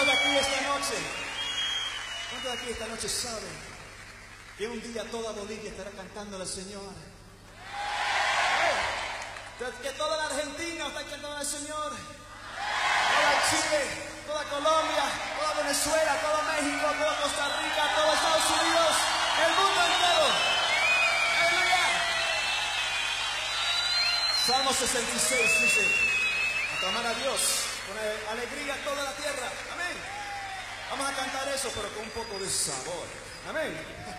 ¿Cuántos de aquí esta noche? ¿Cuántos de aquí esta noche saben que un día toda Bolivia estará cantando al Señor? Que toda la Argentina está cantando al Señor. Toda Chile, toda Colombia, toda Venezuela, todo México, toda Costa Rica, todo Estados Unidos, el mundo entero. ¡Aleluya! Salmo 66 dice: aclamar a Dios con alegría toda la tierra. Amén. Vamos a cantar eso, pero con un poco de sabor. Amén.